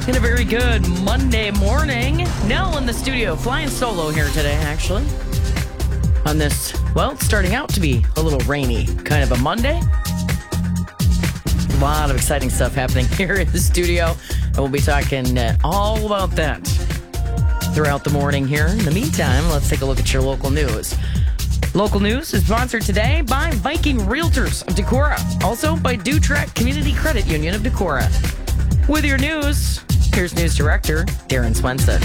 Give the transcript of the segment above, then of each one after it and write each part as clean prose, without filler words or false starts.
And a very good Monday morning. Nell in the studio, flying solo here today, actually. On this, well, it's starting out to be a little rainy kind of a Monday. A lot of exciting stuff happening here in the studio. And we'll be talking all about that throughout the morning here. In the meantime, let's take a look at your local news. Local news is sponsored today by Viking Realtors of Decorah. Also by Dutrack Community Credit Union of Decorah. With your news, here's News Director Darren Swenson.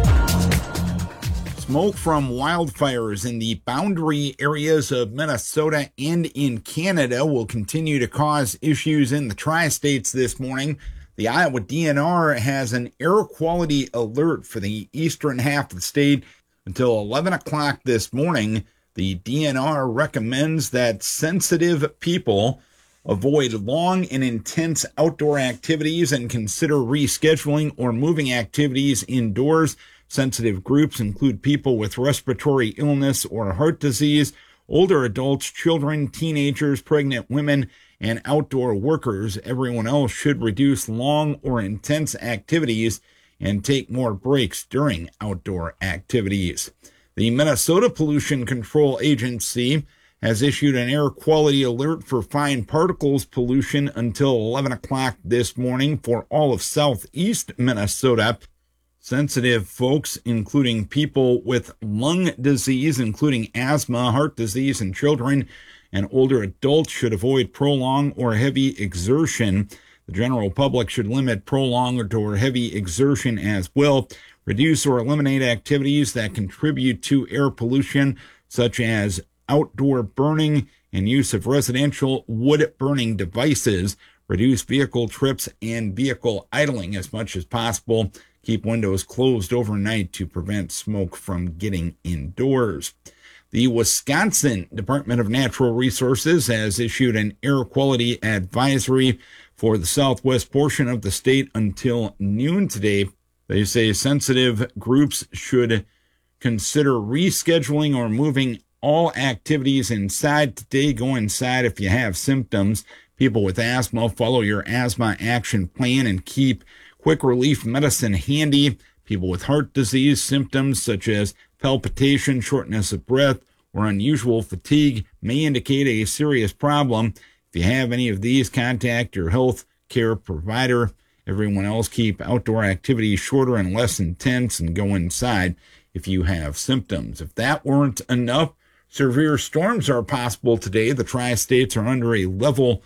Smoke from wildfires in the boundary areas of Minnesota and in Canada will continue to cause issues in the tri-states this morning. The Iowa DNR has an air quality alert for the eastern half of the state until 11 o'clock this morning. The DNR recommends that sensitive people avoid long and intense outdoor activities and consider rescheduling or moving activities indoors. Sensitive groups include people with respiratory illness or heart disease, older adults, children, teenagers, pregnant women, and outdoor workers. Everyone else should reduce long or intense activities and take more breaks during outdoor activities. The Minnesota Pollution Control Agency has issued an air quality alert for fine particles pollution until 11 o'clock this morning for all of southeast Minnesota. Sensitive folks, including people with lung disease, including asthma, heart disease, and children and older adults, should avoid prolonged or heavy exertion. The general public should limit prolonged or heavy exertion as well. Reduce or eliminate activities that contribute to air pollution, such as outdoor burning and use of residential wood-burning devices. Reduce vehicle trips and vehicle idling as much as possible. Keep windows closed overnight to prevent smoke from getting indoors. The Wisconsin Department of Natural Resources has issued an air quality advisory for the southwest portion of the state until noon today. They say sensitive groups should consider rescheduling or moving all activities inside today. Go inside if you have symptoms. People with asthma, follow your asthma action plan and keep quick relief medicine handy. People with heart disease, symptoms such as palpitation, shortness of breath, or unusual fatigue may indicate a serious problem. If you have any of these, contact your health care provider. Everyone else, keep outdoor activities shorter and less intense and go inside if you have symptoms. If that weren't enough, severe storms are possible today. The tri-states are under a level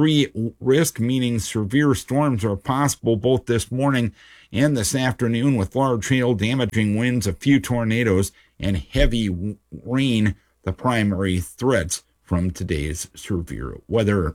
3 risk, meaning severe storms are possible both this morning and this afternoon with large hail, damaging winds, a few tornadoes, and heavy rain, the primary threats from today's severe weather.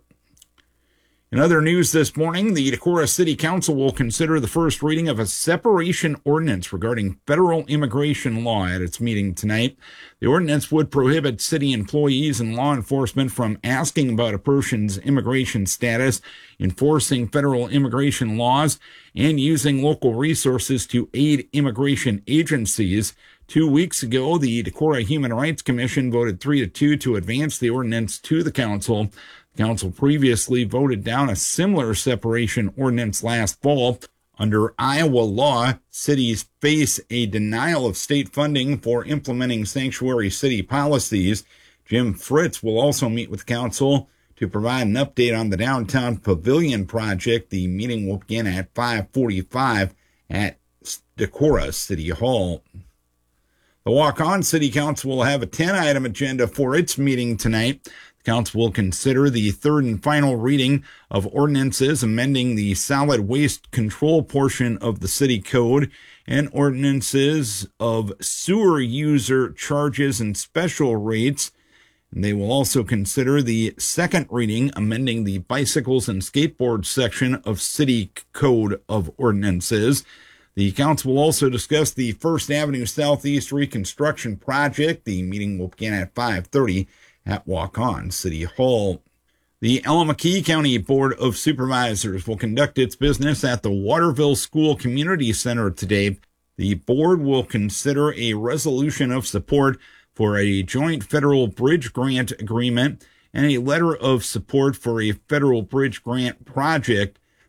In other news this morning, the Decorah City Council will consider the first reading of a separation ordinance regarding federal immigration law at its meeting tonight. The ordinance would prohibit city employees and law enforcement from asking about a person's immigration status, enforcing federal immigration laws, and using local resources to aid immigration agencies. 2 weeks ago, the Decorah Human Rights Commission voted 3-2 to advance the ordinance to the council. Council previously voted down a similar separation ordinance last fall. Under Iowa law, cities face a denial of state funding for implementing sanctuary city policies. Jim Fritz will also meet with council to provide an update on the downtown pavilion project. The meeting will begin at 5:45 at Decorah City Hall. The Walk-On City Council will have a 10-item agenda for its meeting tonight. Council will consider the third and final reading of ordinances amending the solid waste control portion of the city code and ordinances of sewer user charges and special rates. And they will also consider the second reading amending the bicycles and skateboards section of city code of ordinances. The council will also discuss the First Avenue Southeast reconstruction project. The meeting will begin at 5:30 at Walk-On City Hall. The Allamakee County Board of Supervisors will conduct its business at the Waterville School Community Center today. The board will consider a resolution of support for a joint federal bridge grant agreement and a letter of support for a federal bridge grant project.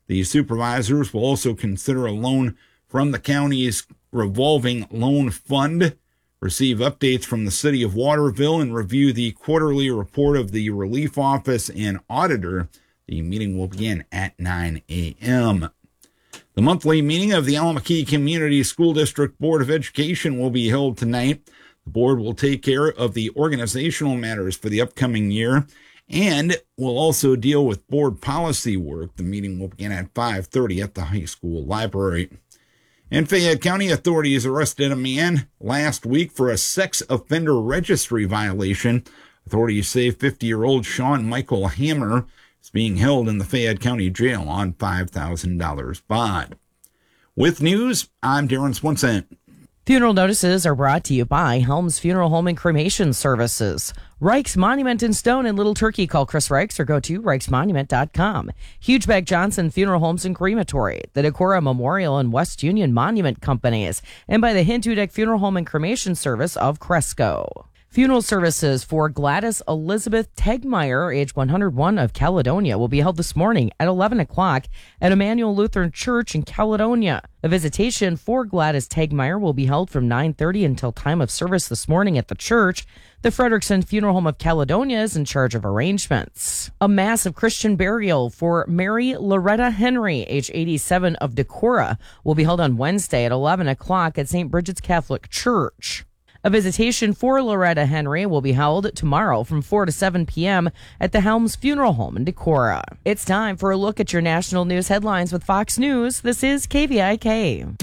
The supervisors will also consider a loan from the county's revolving loan fund, receive updates from the city of Waterville, and review the quarterly report of the relief office and auditor. The meeting will begin at 9 a.m. The monthly meeting of the Allamakee Community School District Board of Education will be held tonight. The board will take care of the organizational matters for the upcoming year and will also deal with board policy work. The meeting will begin at 5:30 at the high school library. And Fayette County authorities arrested a man last week for a sex offender registry violation. Authorities say 50-year-old Sean Michael Hammer is being held in the Fayette County Jail on $5,000 bond. With news, I'm Darren Swenson. Funeral notices are brought to you by Helms Funeral Home and Cremation Services. Reich's Monument in Stone in Little Turkey. Call Chris Reichs or go to reichsmonument.com. Hugeback Johnson Funeral Homes and Crematory. The Decorah Memorial and West Union Monument Companies. And by the Hindu Funeral Home and Cremation Service of Cresco. Funeral services for Gladys Elizabeth Tegmeyer, age 101 of Caledonia, will be held this morning at 11 o'clock at Emmanuel Lutheran Church in Caledonia. A visitation for Gladys Tegmeyer will be held from 9:30 until time of service this morning at the church. The Frederickson Funeral Home of Caledonia is in charge of arrangements. A massive Christian burial for Mary Loretta Henry, age 87 of Decorah, will be held on Wednesday at 11 o'clock at St. Bridget's Catholic Church. A visitation for Loretta Henry will be held tomorrow from 4 to 7 p.m. at the Helms Funeral Home in Decorah. It's time for a look at your national news headlines with Fox News. This is KVIK.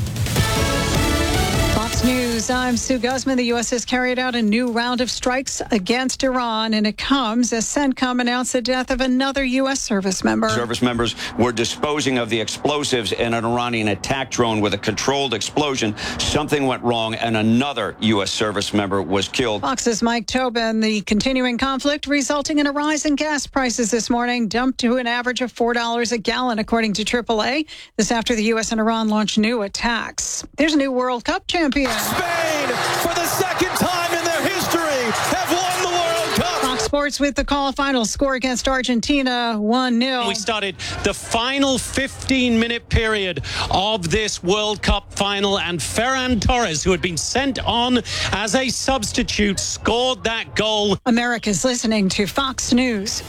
Fox News, I'm Sue Guzman. The U.S. has carried out a new round of strikes against Iran, and it comes as CENTCOM announced the death of another U.S. service member. Service members were disposing of the explosives in an Iranian attack drone with a controlled explosion. Something went wrong, and another U.S. service member was killed. Fox's Mike Tobin. The continuing conflict resulting in a rise in gas prices this morning, dumped to an average of $4 a gallon, according to AAA. This after the U.S. and Iran launched new attacks. There's a new World Cup champion. Spain, for the second time in their history, have won the World Cup. Fox Sports with the call. Final score against Argentina, 1-0. We started the final 15-minute period of this World Cup final, and Ferran Torres, who had been sent on as a substitute, scored that goal. America's listening to Fox News.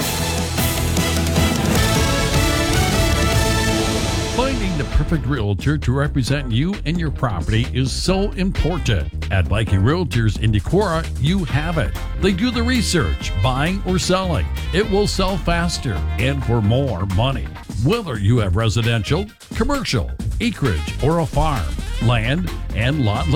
Finding the perfect realtor to represent you and your property is so important. At Viking Realtors in Decorah, you have it. They do the research, buying or selling. It will sell faster and for more money. Whether you have residential, commercial, acreage, or a farm, land and lot